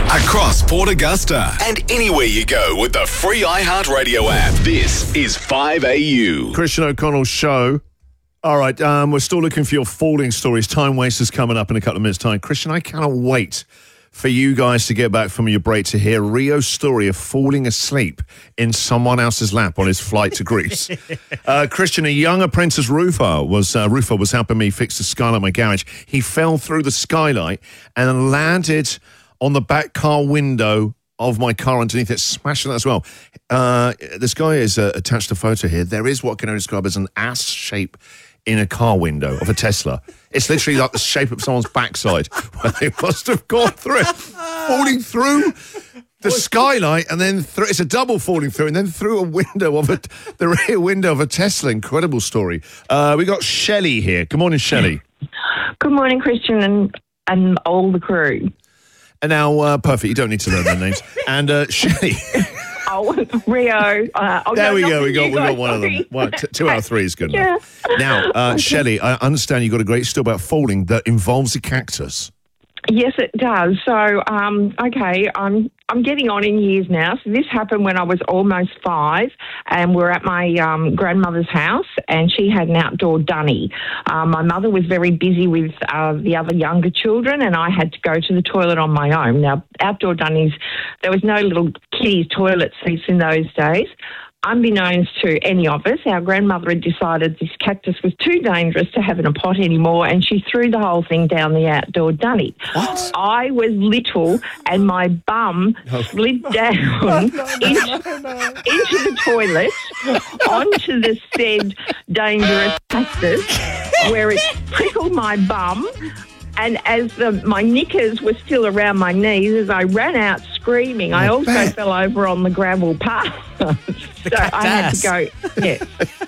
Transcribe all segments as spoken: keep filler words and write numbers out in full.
Across Port Augusta and anywhere you go with the free iHeartRadio app. This is five A U. Christian O'Connell Show. All right, um, we're still looking for your falling stories. Time Wasters coming up in a couple of minutes' time. Christian, I cannot wait for you guys to get back from your break to hear Rio's story of falling asleep in someone else's lap on his flight to Greece. uh, Christian, a young apprentice roofer was uh, roofer was helping me fix the skylight in my garage. He fell through the skylight and landed on the back car window of my car underneath it, smashing that as well. Uh, this guy is uh, attached a photo here. There is what can I describe as an ass shape in a car window of a Tesla. It's literally like the shape of someone's backside where they must have gone through it, falling through the skylight and then through, it's a double falling through and then through a window of a, the rear window of a Tesla. Incredible story. Uh, we got Shelley here. Good morning, Shelley. Good morning, Christian and, and all the crew. And now, uh, perfect, you don't need to learn their names. And uh, Shelley. Oh, Rio. Uh, oh, there no, we go. We got we got guys, one sorry. of them. One, t- two out of three is good Yeah. enough. Now, uh, Okay. Shelley, I understand you got a great story about falling that involves a cactus. Yes, it does. So, um, okay, I'm I'm getting on in years now. So this happened when I was almost five, and we're at my um, grandmother's house, and she had an outdoor dunny. Um, my mother was very busy with uh, the other younger children, and I had to go to the toilet on my own. Now, outdoor dunnies, there was no little kiddies toilet seats in those days. Unbeknownst to any of us, our grandmother had decided this cactus was too dangerous to have in a pot anymore, and she threw the whole thing down the outdoor dunny. What? I was little, and my bum No. slid down into, into the toilet onto the said dangerous cactus, where it prickled my bum. And as the, my knickers were still around my knees, as I ran out screaming, I, I also bet. fell over on the gravel path. so I had to go, yes.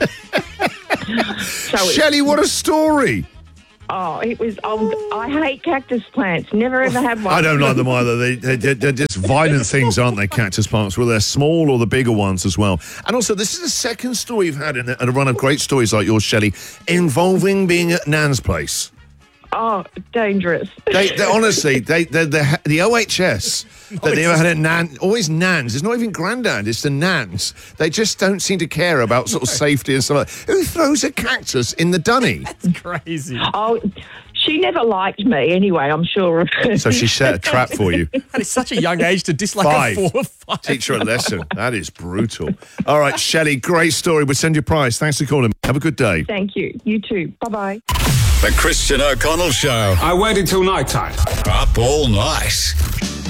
so it, Shelley, what a story. oh, it was old. I hate cactus plants. Never ever had one. I don't like them either. They, they, they're just violent things, aren't they, cactus plants, whether they're small or the bigger ones as well. And also, this is the second story you've had in a, in a run of great stories like yours, Shelley, involving being at Nan's place. Oh, dangerous. They, they honestly, they, they, the the O H S that they ever had at Nan, always Nans. It's not even Grandad, it's the Nans. They just don't seem to care about sort of safety and stuff like that. Who throws a cactus in the dunny? Crazy. Oh, she never liked me anyway, I'm sure of it. So she set a trap for you. And it's such a young age to dislike Five. a four or five. Teach her a lesson. That is brutal. All right, Shelley, great story. We'll send you a prize. Thanks for calling. Have a good day. Thank you. You too. Bye-bye. The Christian O'Connell Show. I waited till night time. Up all night.